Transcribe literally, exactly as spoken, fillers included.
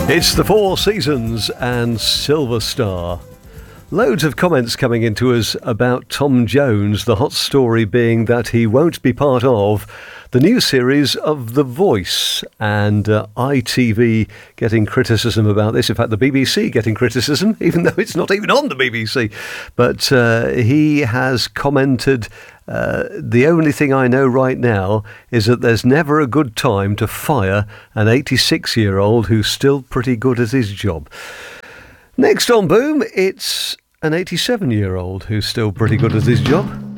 It's the Four Seasons and Silver Star. Loads of comments coming into us about Tom Jones, the hot story being that he won't be part of the new series of The Voice, and uh, I T V getting criticism about this. In fact, the B B C getting criticism, even though it's not even on the B B C. But uh, he has commented, uh, the only thing I know right now is that there's never a good time to fire an eighty-six-year-old who's still pretty good at his job. Next on Boom, it's an eighty-seven-year-old who's still pretty good at his job.